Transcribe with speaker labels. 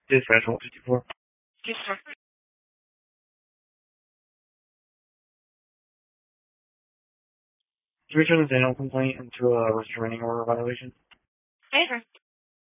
Speaker 1: Dispatch 154.
Speaker 2: Yes, sir.
Speaker 1: To return this animal complaint into a restraining order violation.
Speaker 2: Hey, sir.